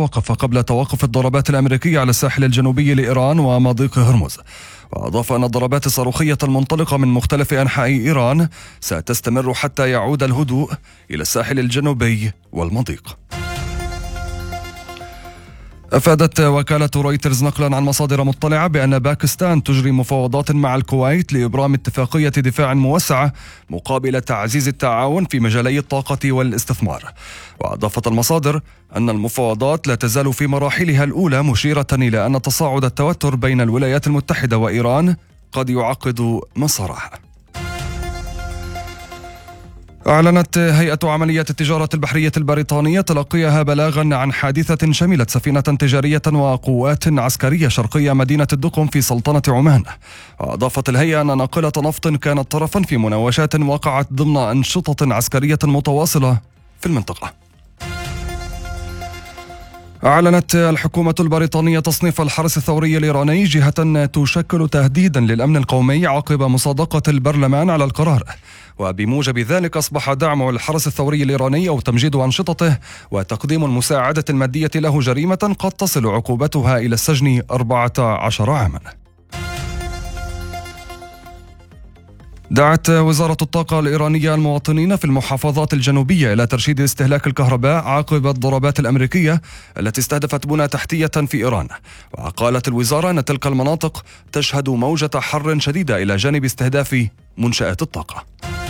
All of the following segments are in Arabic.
توقف قبل توقف الضربات الأمريكية على الساحل الجنوبي لإيران ومضيق هرمز. وأضاف أن الضربات الصاروخية المنطلقة من مختلف أنحاء إيران ستستمر حتى يعود الهدوء إلى الساحل الجنوبي والمضيق. أفادت وكالة رويترز نقلا عن مصادر مطلعة بأن باكستان تجري مفاوضات مع الكويت لإبرام اتفاقية دفاع موسعة مقابل تعزيز التعاون في مجالي الطاقة والاستثمار. وأضافت المصادر أن المفاوضات لا تزال في مراحلها الأولى، مشيرة إلى أن تصاعد التوتر بين الولايات المتحدة وإيران قد يعقد مسارها. أعلنت هيئة عمليات التجارة البحرية البريطانية تلقيها بلاغا عن حادثة شملت سفينة تجارية وقوات عسكرية شرقية مدينة الدقم في سلطنة عمان. وأضافت الهيئة أن ناقلة نفط كانت طرفا في مناوشات وقعت ضمن أنشطة عسكرية متواصلة في المنطقة. أعلنت الحكومة البريطانية تصنيف الحرس الثوري الإيراني جهة تشكل تهديدا للأمن القومي عقب مصادقة البرلمان على القرار، وبموجب ذلك أصبح دعم الحرس الثوري الإيراني أو تمجيد أنشطته وتقديم المساعدة المادية له جريمة قد تصل عقوبتها إلى السجن 14 عاما. دعت وزارة الطاقة الإيرانية المواطنين في المحافظات الجنوبية إلى ترشيد استهلاك الكهرباء عقب الضربات الأمريكية التي استهدفت بنى تحتية في إيران. وقالت الوزارة أن تلك المناطق تشهد موجة حر شديدة إلى جانب استهداف منشآت الطاقة.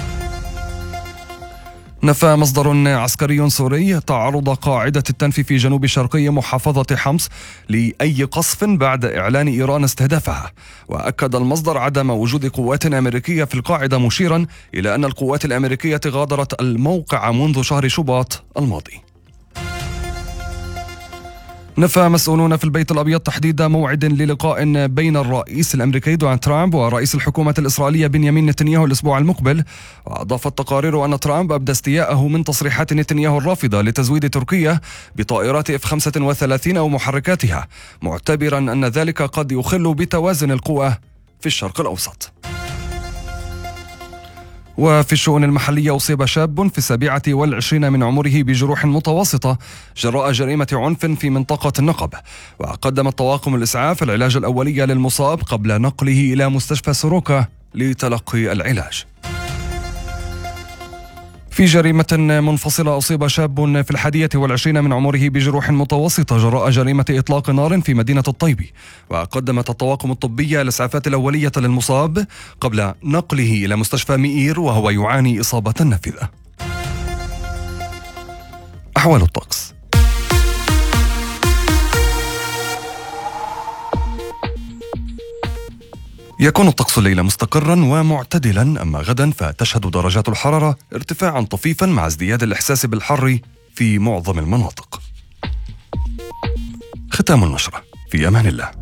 نفى مصدر عسكري سوري تعرض قاعدة التنف في جنوب شرقي محافظة حمص لأي قصف بعد إعلان إيران استهدافها. وأكد المصدر عدم وجود قوات أمريكية في القاعدة، مشيرا إلى أن القوات الأمريكية غادرت الموقع منذ شهر شباط الماضي. نفى مسؤولون في البيت الأبيض تحديد موعد للقاء بين الرئيس الأمريكي دونالد ترامب ورئيس الحكومة الإسرائيلية بنيامين نتنياهو الأسبوع المقبل. وأضافت تقارير أن ترامب أبدى استياءه من تصريحات نتنياهو الرافضة لتزويد تركيا بطائرات F-35 أو محركاتها، معتبرا أن ذلك قد يخل بتوازن القوى في الشرق الأوسط. وفي الشؤون المحلية، أصيب شاب في 27 من عمره بجروح متوسطة جراء جريمة عنف في منطقة النقب. وقدم الطواقم الإسعاف العلاج الأولي للمصاب قبل نقله إلى مستشفى سوروكا لتلقي العلاج. في جريمة منفصلة، أصيب شاب في 21 من عمره بجروح متوسطة جراء جريمة إطلاق نار في مدينة الطيبي. وقدمت الطواقم الطبية الإسعافات الأولية للمصاب قبل نقله إلى مستشفى مئير وهو يعاني إصابة نافذة. أحوال الطقس. يكون الطقس الليلة مستقرا ومعتدلا، أما غدا فتشهد درجات الحرارة ارتفاعا طفيفا مع ازدياد الإحساس بالحر في معظم المناطق. ختام النشرة، في أمان الله.